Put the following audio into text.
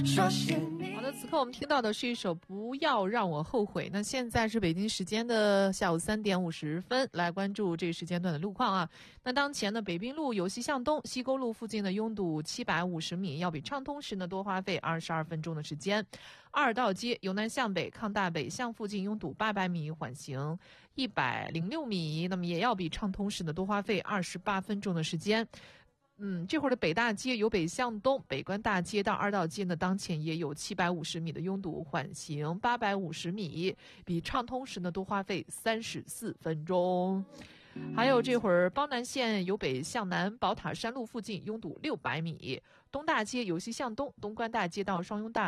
好的，此刻我们听到的是一首《不要让我后悔》。那现在是北京时间的下午3点50分，来关注这个时间段的路况啊。那当前呢，北滨路由西向东西沟路附近的拥堵750米，要比畅通时呢多花费22分钟的时间。二道街由南向北抗大北向附近拥堵800米，缓行106米，那么也要比畅通时呢多花费28分钟的时间。这会儿的北大街由北向东，北关大街到二道街呢，当前也有750米的拥堵，缓行850米，比畅通时呢多花费34分钟。还有这会儿邦南线由北向南，宝塔山路附近拥堵600米，东大街由西向东，东关大街到双拥大